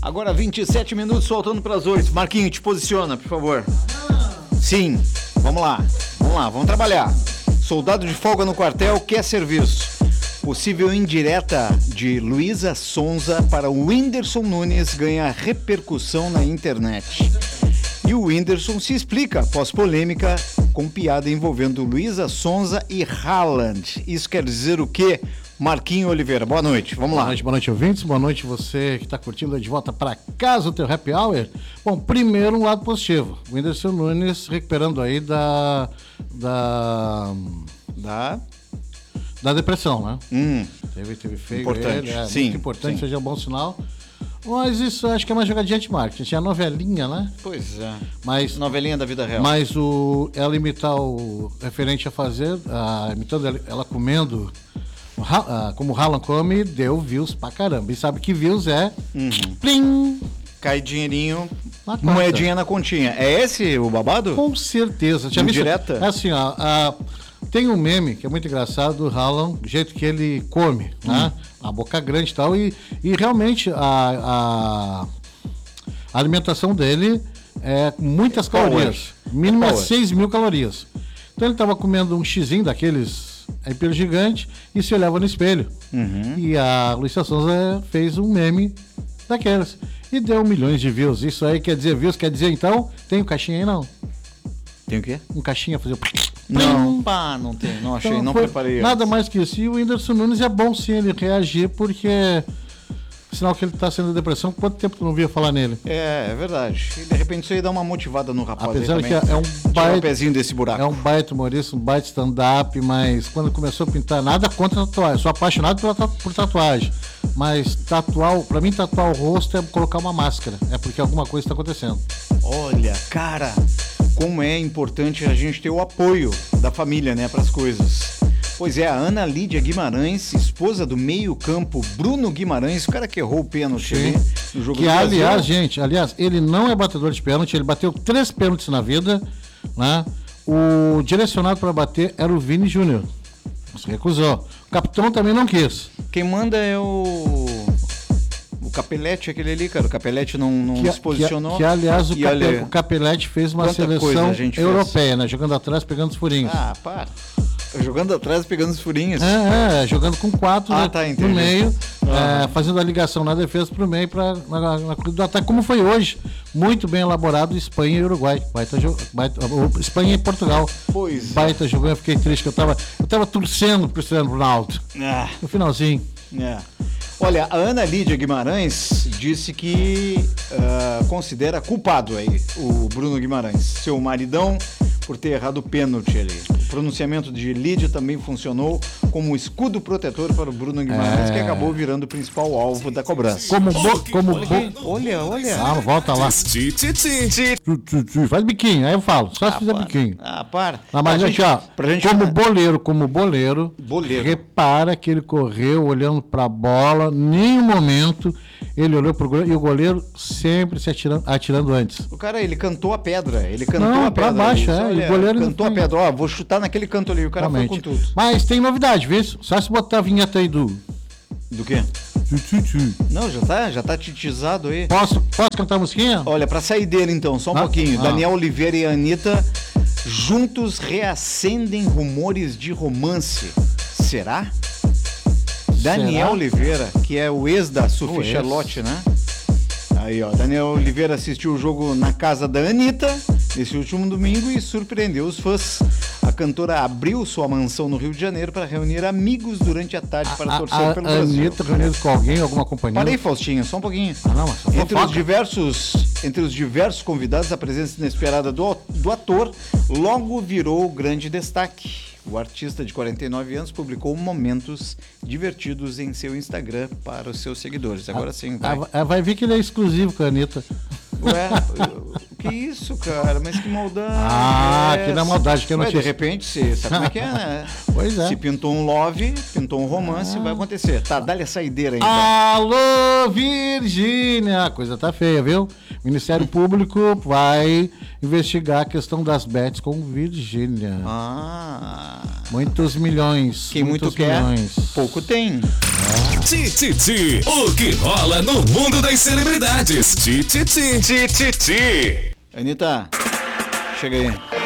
Agora 27 minutos, faltando para as 8. Marquinho, te posiciona, por favor. Sim, vamos lá, vamos trabalhar. Soldado de folga no quartel quer serviço. Possível indireta de Luísa Sonza para o Whindersson Nunes ganha repercussão na internet. E o Whindersson se explica após polêmica com piada envolvendo Luísa Sonza e Haaland. Isso quer dizer o quê? Marquinho Oliveira, boa noite, vamos lá. Boa noite, ouvintes, boa noite você que está curtindo De Volta para Casa o teu Happy Hour. Bom, primeiro um lado positivo, o Whindersson Nunes recuperando aí da depressão, né? Teve feio importante. Ele, sim, muito importante, sim. seja um bom sinal. Mas isso acho que é uma jogadinha de marketing, tinha a novelinha, né? Pois é, mas, novelinha da vida real. Mas ela imitar o referente a fazer, imitando ela comendo... como o Haaland come, deu views pra caramba. E sabe que views é... Plim! Cai dinheirinho, moedinha na continha. É esse o babado? Com certeza. Direta? É assim, tem um meme que é muito engraçado do Haaland, do jeito que ele come, né? A boca grande e tal. E realmente a alimentação dele é muitas calorias. Mínimo 6.000 calorias. Então ele tava comendo um xizinho daqueles... hiper gigante e se olhava no espelho. E a Luísa Sonza fez um meme daquelas e deu milhões de views. Isso aí quer dizer views? Quer dizer então? Tem um caixinha aí não? Tem o quê? Um caixinha fazer não, não tem, não achei, então, não preparei. Nada mais que isso. E o Whindersson Nunes é bom sim ele reagir porque sinal que ele tá sendo depressão. Quanto tempo tu não via falar nele? É verdade. E de repente isso aí dá uma motivada no rapaz. Apesar aí também. Que é um baita, o pezinho desse buraco. É um baita humorista, um baita stand-up, mas quando começou a pintar, nada contra tatuagem. Sou apaixonado por tatuagem. Mas pra mim tatuar o rosto é colocar uma máscara. É porque alguma coisa está acontecendo. Olha, cara, como é importante a gente ter o apoio da família, né, para as coisas. Pois é, a Ana Lídia Guimarães, esposa do meio-campo Bruno Guimarães, o cara que errou o pênalti ali no jogo do Brasil. Aliás, ele não é batedor de pênalti, ele bateu 3 pênaltis na vida, né? O direcionado para bater era o Vini Júnior. Se recusou. O capitão também não quis. Quem manda é o Capelletti, aquele ali, cara. O Capelletti não se posicionou. Aliás, o Capelletti fez uma seleção europeia, né? Jogando atrás, pegando os furinhos. Para. Jogando atrás, pegando os furinhos. Jogando com 4 no meio, fazendo a ligação na defesa pro meio na corrida do ataque, como foi hoje. Muito bem elaborado, Espanha e Uruguai. Espanha e Portugal. Pois baita jogando, eu fiquei triste, que eu tava torcendo pro Cristiano Ronaldo. No finalzinho. Olha, a Ana Lídia Guimarães disse que considera culpado aí o Bruno Guimarães, seu maridão, por ter errado o pênalti ali. O pronunciamento de Lídia também funcionou como escudo protetor para o Bruno Guimarães, que acabou virando o principal alvo da cobrança. Olha. Volta lá. Faz biquinho, aí eu falo, só se fizer biquinho. Para. Mas como boleiro, repara que ele correu olhando para a bola, nenhum momento ele olhou pro goleiro, e o goleiro sempre se atirando antes. O cara, ele cantou a pedra, pra baixo, o goleiro cantou a pedra, vou chutar naquele canto ali, o cara foi com tudo. Mas tem novidade, viu? Só se botar a vinheta aí do quê? Não, já tá titizado aí. Posso cantar a musiquinha? Olha, pra sair dele então, só um pouquinho. Daniel Oliveira e Anitta juntos reacendem rumores de romance. Será? Daniel Oliveira, que é o ex da Sophie Charlotte, né? Aí, Daniel Oliveira assistiu o jogo na casa da Anitta nesse último domingo e surpreendeu os fãs. A cantora abriu sua mansão no Rio de Janeiro para reunir amigos durante a tarde para torcer pelo Brasil. A Anitta reuniu com alguém, alguma companhia? Parei, Faustinho, só um pouquinho. Entre os diversos convidados, a presença inesperada do ator logo virou grande destaque. O artista de 49 anos publicou momentos divertidos em seu Instagram para os seus seguidores. Agora sim, vai ver que ele é exclusivo com a Anitta. Ué, que isso, cara? Mas que maldade. Que na maldade que eu não tinha. De repente, você sabe como é que é, né? Pois é. Se pintou um love, pintou um romance, vai acontecer. Tá, dá-lhe a saideira aí. Alô, Virgínia! A coisa tá feia, viu? O Ministério Público vai investigar a questão das bets com Virgínia. Muitos milhões. Quem muito quer, pouco tem. Tititi, o que rola no mundo das celebridades. Tititi. Anitta, chega aí.